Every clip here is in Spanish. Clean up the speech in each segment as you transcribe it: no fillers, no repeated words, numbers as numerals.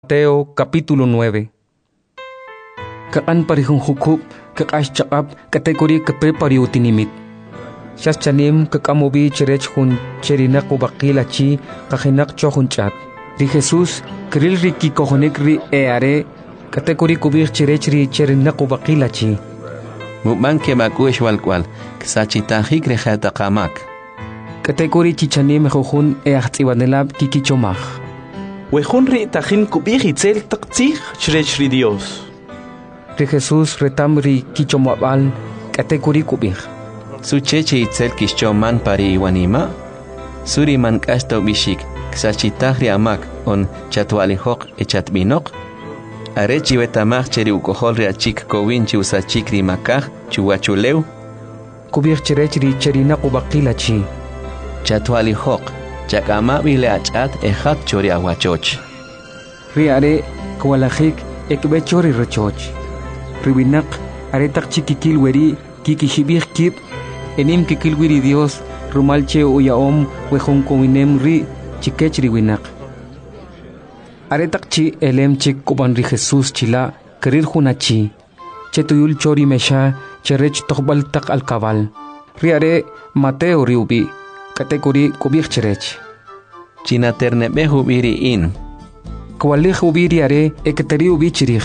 Mateo capítulo 9. Kakan parihong hukup, kakash chakap, kategori kape pariutinimit. Siyas chanim kakamobi cherech hun cherinak ubakila chi, kakinak chohun chat. Ri Jesus, kril ri kikohonik ri eare, kategori kubir cherech ri cherinak ubakila chi. Mukman ke makush walkwal, ksachitahik rejata kamak. Kategori chichanim hujun eachtiwanelab kikichomach. Wejun ri tajin kubir itzel taktzig chrech ri Dios. Ri Jesus retam ri kichomabal kategori kubir. Su cheche itzel kishchoman pari iwanima. Suri man kashto bishik ksachitahri amak on chatwalihok echatbinok. Arechi wetamach cheri ukohol ri achik kowinchi usachik ri makaj chuwachuleu. Kubir cherech ri cherina kubakila chi. Chatwalihok. Chakama bile achat ejat chori aguachoch. Riare kwalajik ekbe chori rechoch. Ribinak aretak chikikil weri kikishibir kip enim kikil wiri Dios rumalche uyaom wejun kowinem ri chikech ribinak. Aretak chi elem chik kuban ri Jesus chila kerir hunachi. Chetuyul chori mesha cherech tokbal tak al kabal. Riare Mateo riubi. Kategori kubir cherech. China ternebe hubiri in. Kwalih hubiri are eketeri ubi chirich.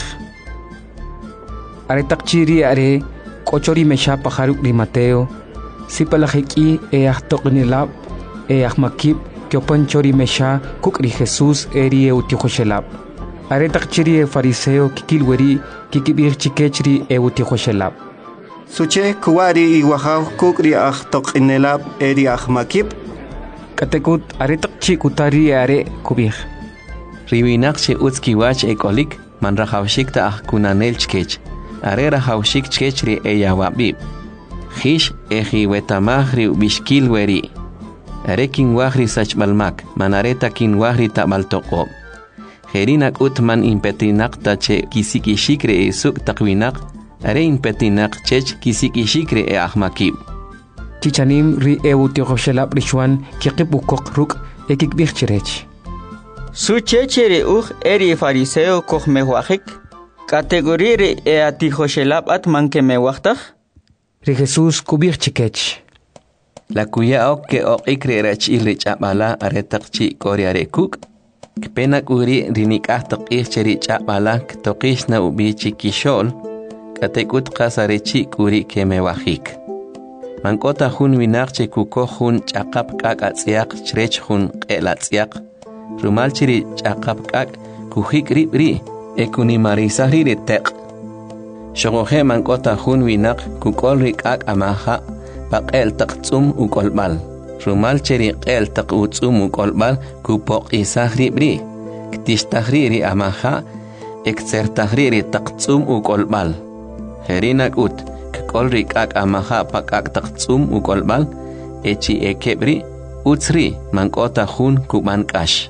Are takchiri are kochori mesha pajaruk di Mateo. Sipalajiki toknilab makib kyopan chori mesha kukri Jesus eri eutihoshelab. Are takchiri fariseo kikilweri kikibir chikechri eutihoshelab. Suche kuwari iwahaw kukri toknilab eri makib. Katekut aretak chi kutari are kubir. Ribinak che utskiwach ekolik man rahawshik ta kunanel chkech. Are rahawshik chkech ri eyawabib. Hish eji wetamah ri bishkil weri. Are kin wahri sachbalmak man areta kin wahri tabaltokob. Herinak utman impetinak ta che kisikishikre suk takwinak. Are impetinak chech kisikishikre ahmakib. Chichanim ri eutihoshelab rishwan kikibukok ruk ekikbir cherech. Su chechere eri fariseo koch mewajik. Kategori ri eatihoshelab atman ke mewajtaj. Ri Jesus kubir chikech. La kuya ok ke ok ikre rach ilrich abala aretak chi koriare kuk. Kpenak uri rinikah tokih cheri chabala ktokish na ubi chikishol. Katekut kasarechi kuri ke mewajik. Mankota hun winakche kuko hun chakap kak atziak chrech hun qelatziak. Rumalchiri chakap kak kuhik ribri ekuni marisahri retek. Shogohe mankota hun winak kukolri kak amaha paqel taqtsum ukolbal. Rumalchiri qel taqutsum ukolbal kupok isahri bri. Ktistahri ri amaha eksertahri ri taqtsum ukolbal. Herinak ut kolri kak amaha pakak taqtsum ukolbal echi ekebri utsri mankota hun kuban kash.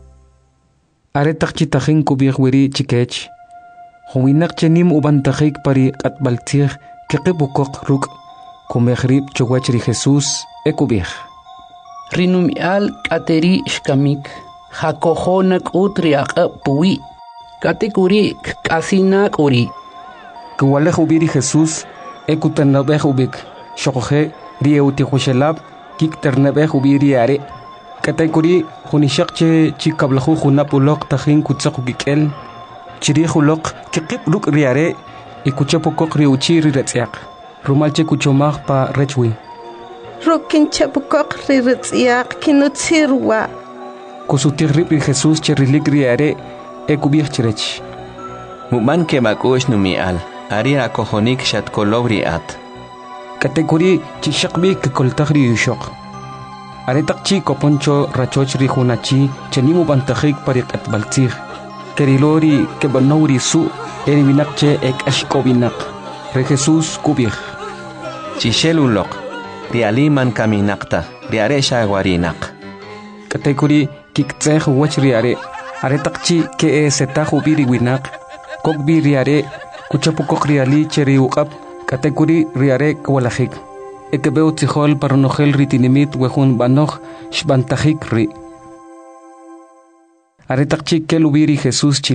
Aretak chitahin kubir weri chikech. Huwinak chenim ubantajik pari katbaltir kekibukok ruk kumehrib chowach ri Jesus ekubir. Rinumial kateri shkamik hakohonak utriak puwi katekuri kasinak uri. Kuwalej ubiri Jesus ekuternabej ubik shokoje ri eutihoshelab kikternabej ubiri are. Kategori hunishakche chikablahu hunapulok tajin kutsaku kikel chirihulok kikip ruk riare ikuchapokok ri uchiri retziak. Rumalche kuchomach pa rechwi. Rukin chapokok ri retziak kinutsirwa. Kusutirrib ri Jesus cherilik riare ekubir cherech. Muman ke makush numial. Ari akohonik shat kolobri at. Kategori chishakbi kikoltahri yushok. Aretak chi koponcho rachoch ri hunachi chenimu bantajik parikat baltir. Kerilori kebanori su eriminakche ek ashkobinak. Re Jesus kubir. Chishelulok. Rialiman kaminakta. Riaresha guarinak. Kategori kiktseh wach riare. Aretak chi ke setahu biri winak. Kokbi riare. Kuchapukok riali cheri uqap kategori riare kwalajik. Ekebeu tijol paronogel ritinimit wejun banoj shbantajik ri. Aretak chik kelubiri Jesus